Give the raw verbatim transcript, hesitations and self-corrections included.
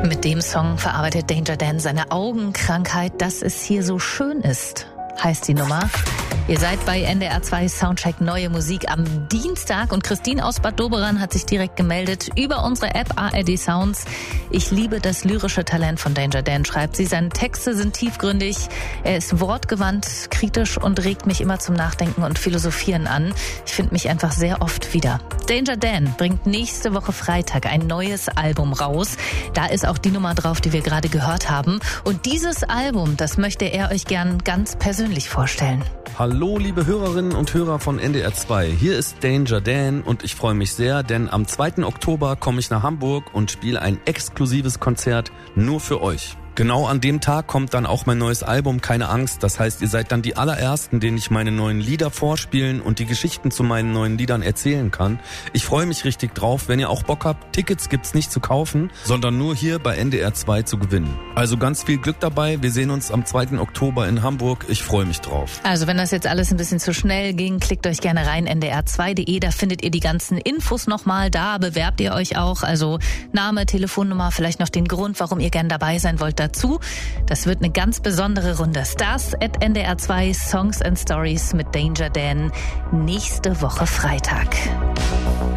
Mit dem Song verarbeitet Danger Dan seine Augenkrankheit, dass es hier so schön ist, heißt die Nummer. Ihr seid bei N D R zwei Soundcheck Neue Musik am Dienstag und Christine aus Bad Doberan hat sich direkt gemeldet über unsere App A R D Sounds. Ich liebe das lyrische Talent von Danger Dan, schreibt sie. Seine Texte sind tiefgründig, er ist wortgewandt, kritisch und regt mich immer zum Nachdenken und Philosophieren an. Ich finde mich einfach sehr oft wieder. Danger Dan bringt nächste Woche Freitag ein neues Album raus. Da ist auch die Nummer drauf, die wir gerade gehört haben. Und dieses Album, das möchte er euch gern ganz persönlich vorstellen. Hallo liebe Hörerinnen und Hörer von N D R zwei, hier ist Danger Dan und ich freue mich sehr, denn am zweiten Oktober komme ich nach Hamburg und spiele ein exklusives Konzert nur für euch. Genau an dem Tag kommt dann auch mein neues Album Keine Angst. Das heißt, ihr seid dann die allerersten, denen ich meine neuen Lieder vorspielen und die Geschichten zu meinen neuen Liedern erzählen kann. Ich freue mich richtig drauf. Wenn ihr auch Bock habt, Tickets gibt's nicht zu kaufen, sondern nur hier bei N D R zwei zu gewinnen. Also ganz viel Glück dabei. Wir sehen uns am zweiten Oktober in Hamburg. Ich freue mich drauf. Also wenn das jetzt alles ein bisschen zu schnell ging, klickt euch gerne rein N D R zwei punkt de. Da findet ihr die ganzen Infos nochmal. Da bewerbt ihr euch auch. Also Name, Telefonnummer, vielleicht noch den Grund, warum ihr gerne dabei sein wollt dazu. Das wird eine ganz besondere Runde. Stars at N D R zwei Songs and Stories mit Danger Dan nächste Woche Freitag.